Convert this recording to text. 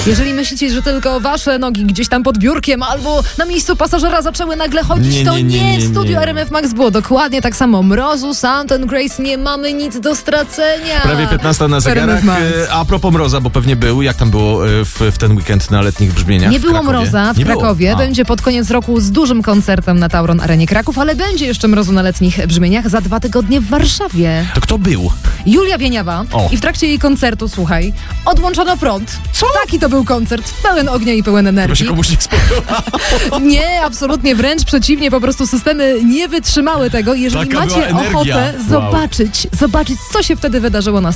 Jeżeli myślicie, że tylko wasze nogi gdzieś tam pod biurkiem albo na miejscu pasażera zaczęły nagle chodzić, to nie, w studiu RMF Max było dokładnie tak samo. Mrozu, Sound and Grace, nie mamy nic do stracenia. Prawie 15 na zegarach. A propos mroza, bo pewnie był, jak tam było w ten weekend na letnich brzmieniach? Nie było mroza w Krakowie. Będzie pod koniec roku z dużym koncertem na Tauron Arenie Kraków, ale będzie jeszcze mrozu na letnich brzmieniach za 2 tygodnie w Warszawie. To kto był? Julia Wieniawa. I w trakcie jej koncertu, słuchaj, odłączono prąd. Co? Taki to był koncert, pełen ognia i pełen energii. To się komuś nie spodobało. Nie, absolutnie, wręcz przeciwnie, po prostu systemy nie wytrzymały tego. Jeżeli Taka macie ochotę zobaczyć, co się wtedy wydarzyło na